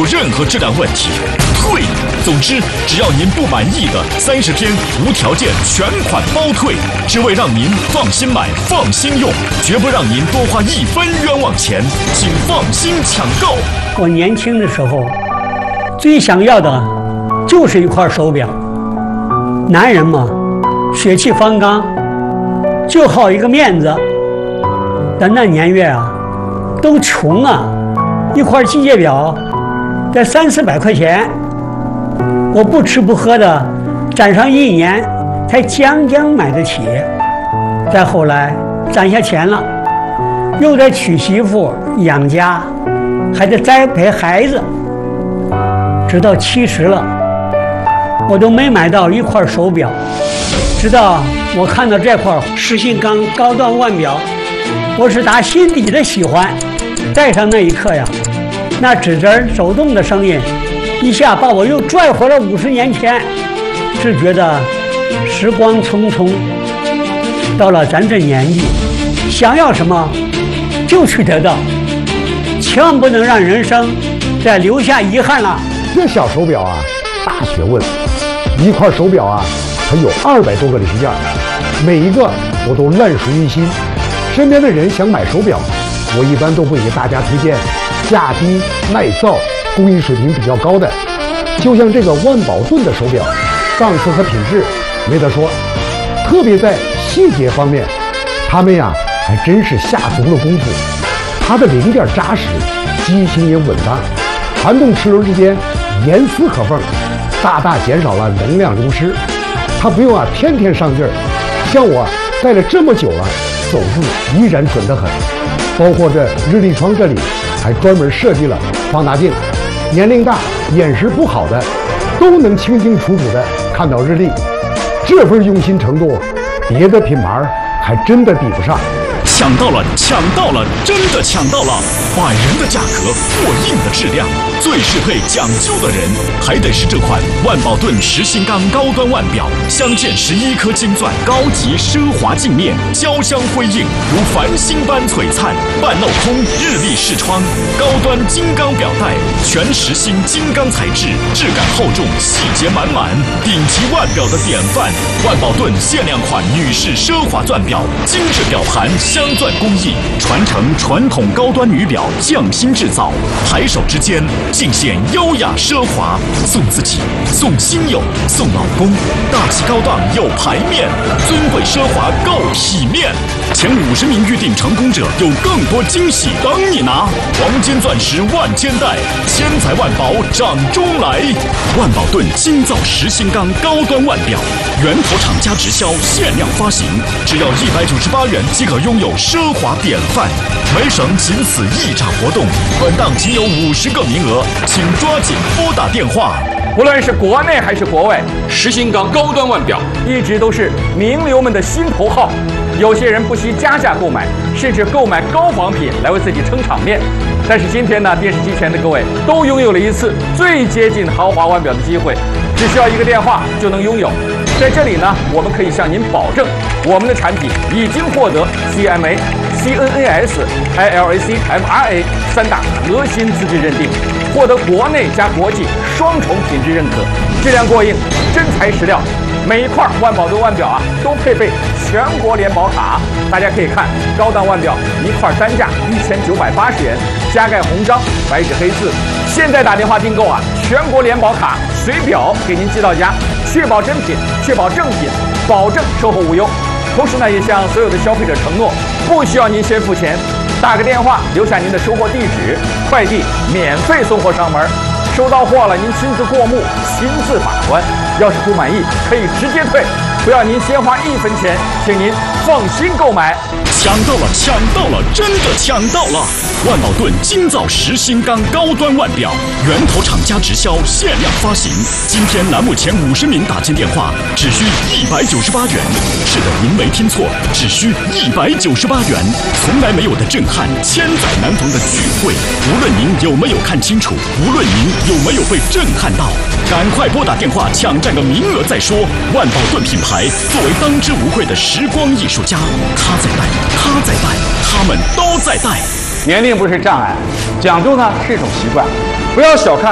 有任何质量问题，退。总之，只要您不满意的，30天无条件全款包退，只为让您放心买、放心用，绝不让您多花1分冤枉钱，请放心抢购。 我年轻的时候，最想要的就是一块手表。男人嘛，血气方刚，就好一个面子。但那年月啊，都穷啊，一块机械表得300-400块钱，我不吃不喝的，攒上1年才将买得起。再后来攒下钱了，又得娶媳妇养家，还得栽培孩子，直到70了，我都没买到一块手表。直到我看到这块石新刚高端腕表，我是打心底的喜欢。戴上那一刻呀，那指针走动的声音一下把我又拽回了50年前，只觉得时光匆匆。到了咱这年纪，想要什么就去得到，千万不能让人生再留下遗憾了。 这小手表啊，大学问。一块手表啊，它有200多个零件，每一个我都烂熟于心。身边的人想买手表，我一般都会给大家推荐价低、耐造、工艺水平比较高的。就像这个万宝顿的手表，档次和品质没得说，特别在细节方面，他们呀还真是下足了功夫。它的零件扎实，机型也稳当，传动齿轮之间严丝合缝，大大减少了能量流失。它不用天天上劲儿，像我戴了这么久了，走步依然准得很。包括这日历窗这里还专门设计了放大镜，年龄大、眼神不好的都能清清楚楚的看到日历。这份用心程度，别的品牌还真的比不上。 抢到了，抢到了，真的抢到了！百元的价格，过硬的质量，最适配讲究的人，还得是这款万宝顿石新钢高端腕表，镶嵌11颗金钻，高级奢华镜面，交相辉映，如繁星般璀璨。半镂空日历视窗，高端金刚表带，全石新金刚材质，质感厚重，细节满满，顶级腕表的典范。万宝顿限量款女士奢华钻表，精致表盘。镶钻工艺，传承传统高端女表匠心制造，抬手之间尽显优雅奢华。送自己，送亲友，送老公，大气高档有排面，尊贵奢华够体面。前50名预定成功者有更多惊喜等你拿！黄金钻石万千代，千财万宝掌中来。万宝顿精造石新钢高端腕表，源头厂家直销，限量发行，只要198元即可拥有奢华典范。每省仅此1场活动，本档仅有50个名额，请抓紧拨打电话。 无论是国内还是国外，石新钢高端腕表一直都是名流们的心头好。有些人不惜加价购买，甚至购买高仿品来为自己撑场面。但是今天呢，电视机前的各位都拥有了一次最接近豪华腕表的机会，只需要一个电话就能拥有。在这里呢，我们可以向您保证，我们的产品已经获得 CMA、CNAS、ILAC-FRA 3大核心资质认定，获得国内加国际双重品质认可，质量过硬，真材实料。每一块万宝顿腕表都配备全国联保卡。大家可以看，高档腕表一块单价1980元，加盖红章，白纸黑字。现在打电话订购全国联保卡随表给您寄到家，确保真品，确保正品，保证售后无忧。同时呢，也向所有的消费者承诺，不需要您先付钱，打个电话留下您的收货地址，快递免费送货上门。收到货了，您亲自过目，亲自把关。要是不满意，可以直接退，不要您先花1分钱，请您放心购买。 抢到了，抢到了，真的抢到了！万宝顿精造石新钢高端腕表，源头厂家直销，限量发行。今天栏目前50名打进电话，只需198元。是的，您没听错，只需198元。从来没有的震撼，千载难逢的聚会。无论您有没有看清楚，无论您有没有被震撼到，赶快拨打电话抢占个名额再说。万宝顿品牌作为当之无愧的时光艺术家，他在带，他在带，他们都在带。 年龄不是障碍，讲究呢是一种习惯，不要小看